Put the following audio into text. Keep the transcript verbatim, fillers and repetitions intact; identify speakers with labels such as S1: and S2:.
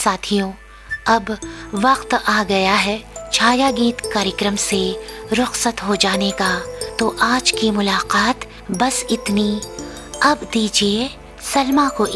S1: साथियों, अब वक्त आ गया है छाया गीत कार्यक्रम से रुखसत हो जाने का। तो आज की मुलाकात बस इतनी। अब दीजिए सलमा को